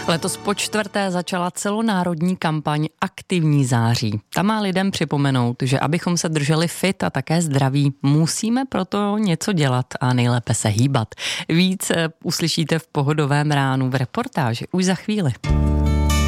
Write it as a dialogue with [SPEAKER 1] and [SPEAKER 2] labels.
[SPEAKER 1] Letos po čtvrté začala celonárodní kampaň Aktivní září. Ta má lidem připomenout, že abychom se drželi fit a také zdraví, musíme proto něco dělat a nejlépe se hýbat. Víc uslyšíte v Pohodovém ránu v reportáži už za chvíli.